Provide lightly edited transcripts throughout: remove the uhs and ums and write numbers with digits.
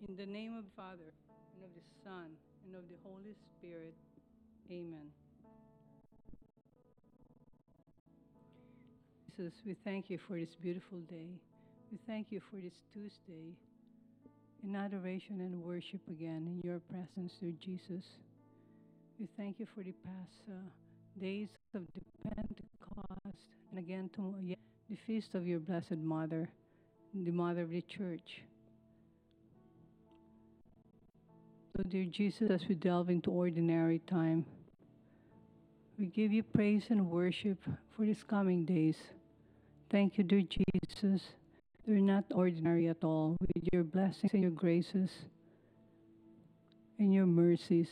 In the name of the Father, and of the Son, and of the Holy Spirit. Amen. Jesus, we thank you for this beautiful day. We thank you for this Tuesday in adoration and worship again in your presence, Lord Jesus. We thank you for the past days of the Pentecost and again the feast of your Blessed Mother, the Mother of the Church. So, dear Jesus, as we delve into ordinary time, we give you praise and worship for these coming days. Thank you, dear Jesus. They're not ordinary at all. With your blessings and your graces and your mercies.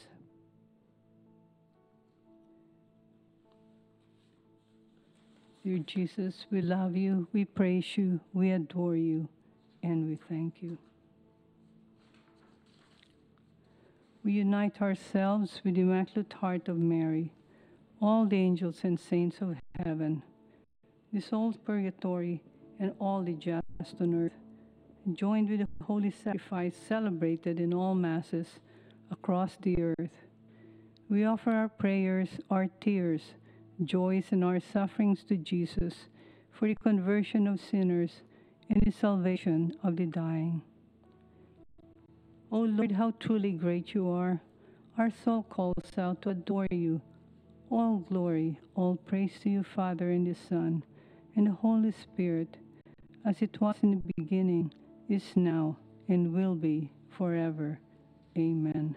Dear Jesus, we love you, we praise you, we adore you, and we thank you. We unite ourselves with the Immaculate Heart of Mary, all the angels and saints of heaven, the souls of purgatory, and all the just on earth, joined with the holy sacrifice celebrated in all masses across the earth. We offer our prayers, our tears, joys, and our sufferings to Jesus for the conversion of sinners and the salvation of the dying. O Lord, how truly great you are! Our soul calls out to adore you. All glory, all praise to you, Father, and the Son, and the Holy Spirit, as it was in the beginning, is now, and will be forever. Amen.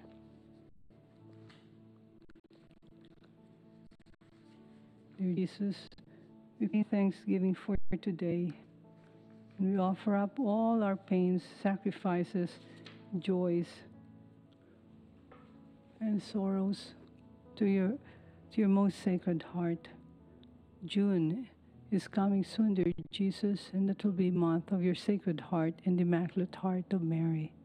Dear Jesus, we give thanksgiving for today, and we offer up all our pains, sacrifices, joys, and sorrows to your most sacred heart. June is coming soon, dear Jesus, and that will be the month of your Sacred Heart and the Immaculate Heart of Mary.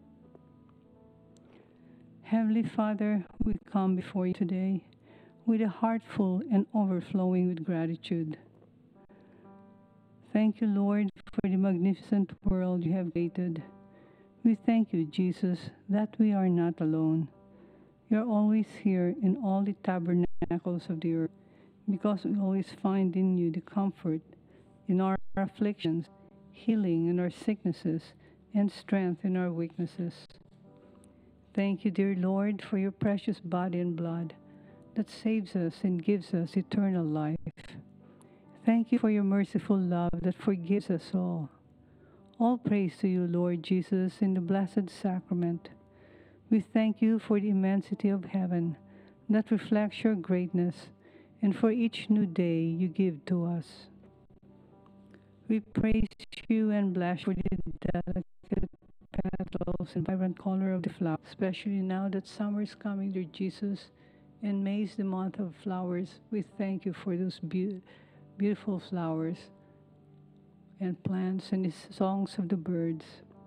Heavenly Father, we come before you today with a heart full and overflowing with gratitude. Thank you, Lord, for the magnificent world you have created. We thank you, Jesus, that we are not alone. You are always here in all the tabernacles of the earth, because we always find in you the comfort in our afflictions, healing in our sicknesses, and strength in our weaknesses. Thank you, dear Lord, for your precious body and blood that saves us and gives us eternal life. Thank you for your merciful love that forgives us all. All praise to you, Lord Jesus, in the Blessed Sacrament. We thank you for the immensity of heaven that reflects your greatness, and for each new day you give to us. We praise you and bless you for the delicate petals and vibrant color of the flower, especially now that summer is coming, dear Jesus, and May is the month of flowers. We thank you for those beautiful flowers and plants and the songs of the birds.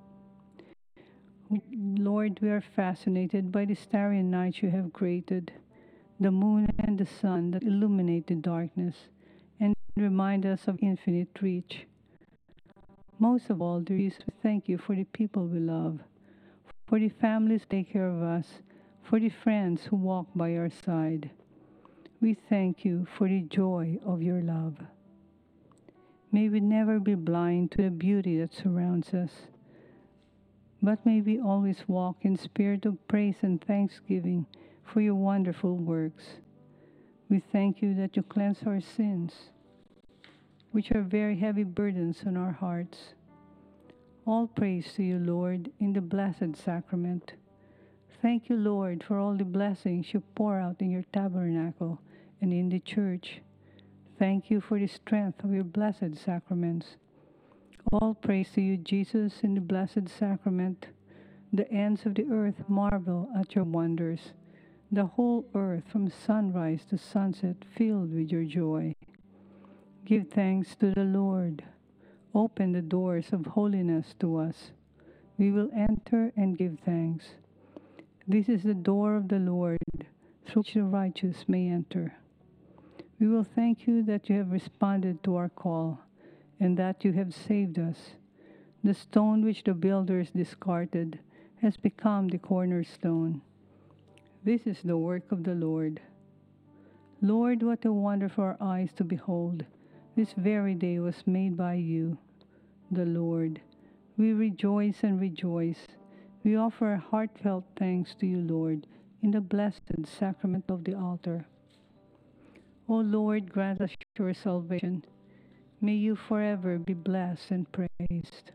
Lord, we are fascinated by the starry night you have created, the moon and the sun that illuminate the darkness and remind us of infinite reach. Most of all, dear Jesus, we thank you for the people we love, for the families who take care of us, for the friends who walk by our side. We thank you for the joy of your love. May we never be blind to the beauty that surrounds us, but may we always walk in spirit of praise and thanksgiving for your wonderful works. We thank you that you cleanse our sins, which are very heavy burdens on our hearts. All praise to you, Lord, in the Blessed Sacrament. Thank you, Lord, for all the blessings you pour out in your tabernacle and in the church. Thank you for the strength of your blessed sacraments. All praise to you, Jesus, in the Blessed Sacrament. The ends of the earth marvel at your wonders. The whole earth, from sunrise to sunset, filled with your joy. Give thanks to the Lord. Open the doors of holiness to us. We will enter and give thanks. This is the door of the Lord, through which the righteous may enter. We will thank you that you have responded to our call, and that you have saved us. The stone which the builders discarded has become the cornerstone. This is the work of the Lord. Lord, what a wonder for our eyes to behold. This very day was made by you, the Lord. We rejoice and rejoice. We offer our heartfelt thanks to you, Lord, in the blessed sacrament of the altar. O Lord, grant us your salvation. May you forever be blessed and praised.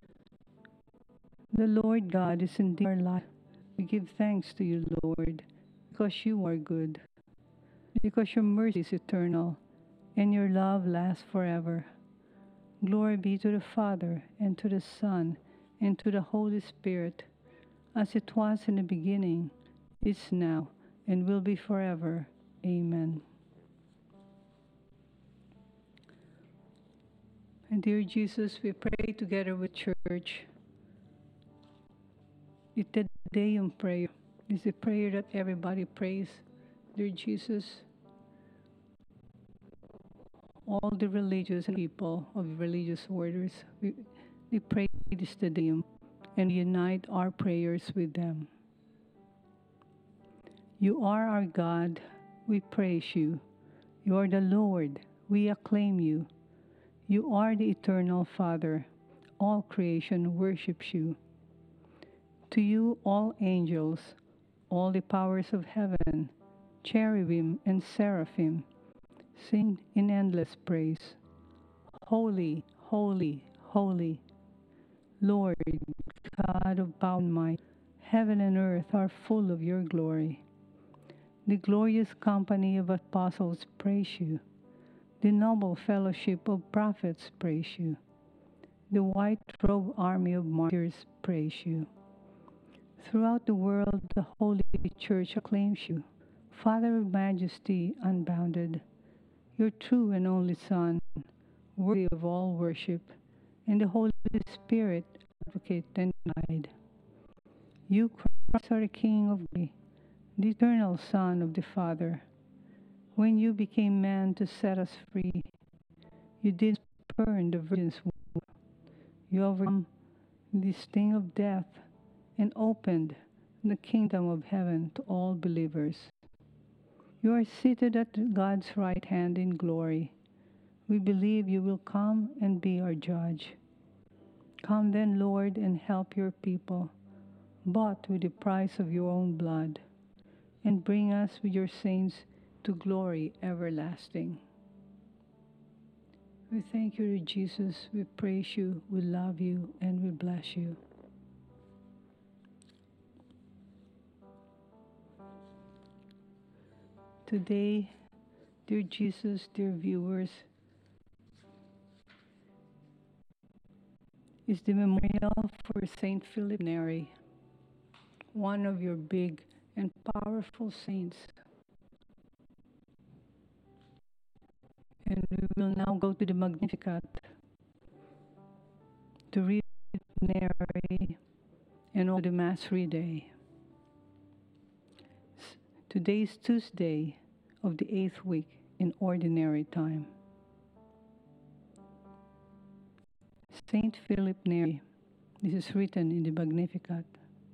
The Lord God is indeed our life. We give thanks to you, Lord, because you are good, because your mercy is eternal, and your love lasts forever. Glory be to the Father, and to the Son, and to the Holy Spirit, as it was in the beginning, is now, and will be forever. Amen. And dear Jesus, we pray together with church. The Te Deum prayer is a prayer that everybody prays. Dear Jesus, all the religious people of religious orders, we pray this Te Deum and unite our prayers with them. You are our God, we praise you. You are the Lord, we acclaim you. You are the eternal Father, all creation worships you. To you all angels, all the powers of heaven, cherubim and seraphim, sing in endless praise. Holy, holy, holy, Lord God of power and might, heaven and earth are full of your glory. The glorious company of apostles praise you. The noble fellowship of prophets praise you. The white-robed army of martyrs praise you. Throughout the world, the Holy Church acclaims you, Father of majesty unbounded, your true and only Son, worthy of all worship, and the Holy Spirit, advocate and guide. You, Christ, are the King of glory, the eternal Son of the Father. When you became man to set us free, you did spurn the Virgin's womb. You overcome the sting of death and opened the kingdom of heaven to all believers. You are seated at God's right hand in glory. We believe you will come and be our judge. Come then, Lord, and help your people, bought with the price of your own blood, and bring us with your saints to glory everlasting. We thank you, Jesus. We praise you, we love you, and we bless you. Today, dear Jesus, dear viewers, is the memorial for Saint Philip Neri, one of your big and powerful saints. And we will now go to the Magnificat to read Neri and all the Mass Day. Today is Tuesday of the 8th week in Ordinary Time. Saint Philip Neri, this is written in the Magnificat.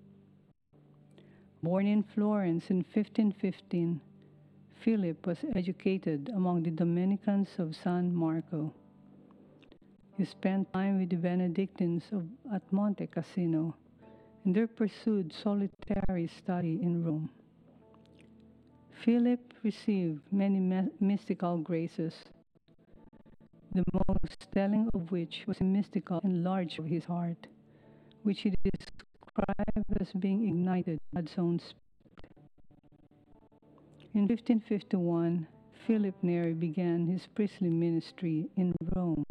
Born in Florence in 1515, Philip was educated among the Dominicans of San Marco. He spent time with the Benedictines at Monte Cassino, and they pursued solitary study in Rome. Philip received many mystical graces, the most telling of which was a mystical enlargement of his heart, which he described as being ignited by God's own Spirit. In 1551, Philip Neri began his priestly ministry in Rome,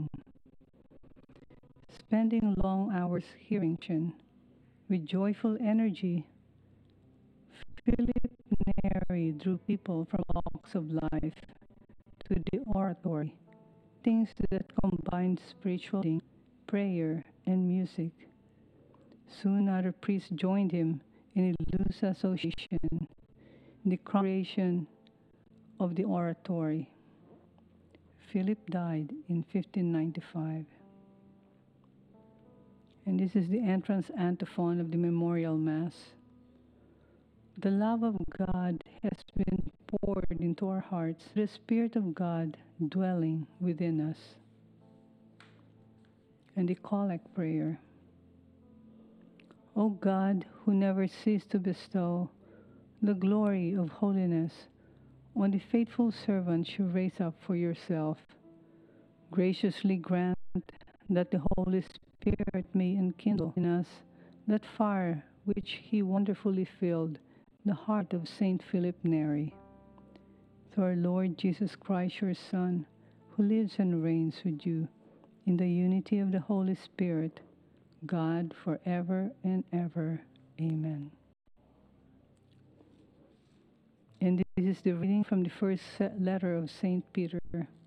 spending long hours hearing Chen. With joyful energy, Philip Neri drew people from all walks of life to the oratory, things that combined spiritual reading, prayer, and music. Soon other priests joined him in a loose association in the congregation of the oratory. Philip died in 1595. And this is the entrance antiphon of the memorial Mass. The love of God has been poured into our hearts, the Spirit of God dwelling within us. And the collect prayer. O God, who never cease to bestow the glory of holiness on the faithful servants you raise up for yourself, graciously grant that the Holy Spirit may enkindle in us that fire which He wonderfully filled the heart of Saint Philip Neri. Through our Lord Jesus Christ, your Son, who lives and reigns with you in the unity of the Holy Spirit, God, forever and ever. Amen. And this is the reading from the first letter of Saint Peter.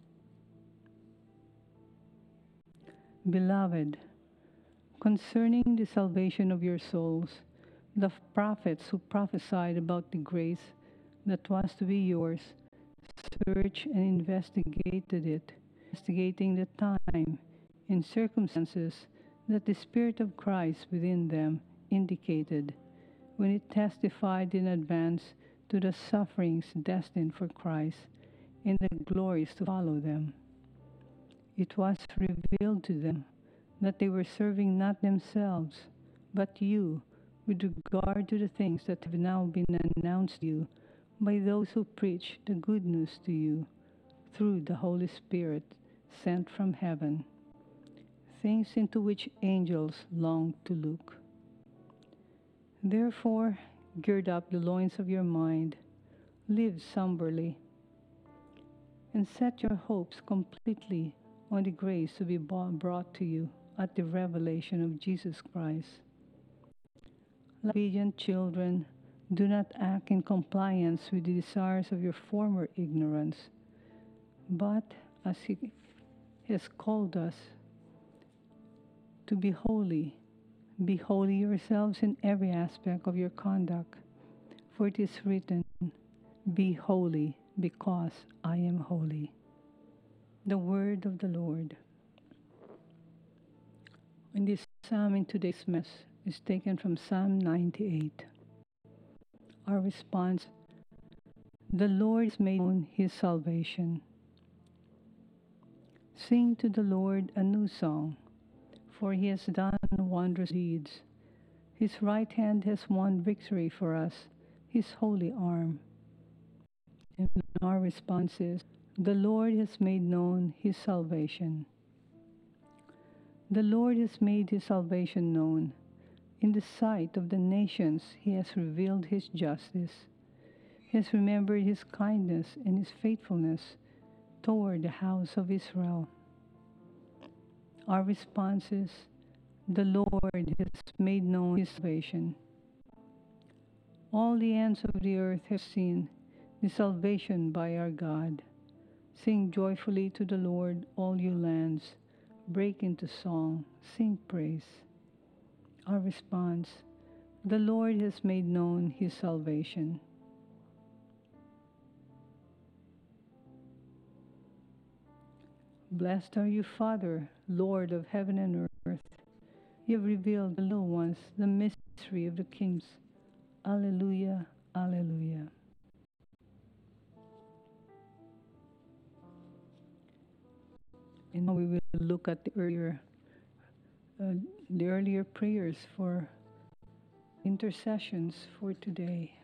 Beloved, concerning the salvation of your souls, the prophets who prophesied about the grace that was to be yours searched and investigated it, investigating the time and circumstances that the Spirit of Christ within them indicated when it testified in advance to the sufferings destined for Christ and the glories to follow them. It was revealed to them that they were serving not themselves, but you, with regard to the things that have now been announced to you by those who preach the good news to you through the Holy Spirit sent from heaven, things into which angels long to look. Therefore, gird up the loins of your mind, live somberly, and set your hopes completely on the grace to be brought to you at the revelation of Jesus Christ. Like obedient children, do not act in compliance with the desires of your former ignorance, but as He has called us to be holy yourselves in every aspect of your conduct. For it is written, be holy because I am holy. The word of the Lord. And this psalm in today's Mass is taken from Psalm 98. Our response, the Lord has made known His salvation. Sing to the Lord a new song, for He has done wondrous deeds. His right hand has won victory for us, His holy arm. And our response is, the Lord has made known His salvation. The Lord has made His salvation known. In the sight of the nations He has revealed His justice. He has remembered His kindness and His faithfulness toward the house of Israel. Our response is, the Lord has made known His salvation. All the ends of the earth have seen the salvation by our God. Sing joyfully to the Lord, all you lands. Break into song, sing praise. Our response, the Lord has made known His salvation. Blessed are you, Father, Lord of heaven and earth. You have revealed to the little ones the mystery of the kings. Alleluia, alleluia. And now we will look at the earlier prayers for intercessions for today.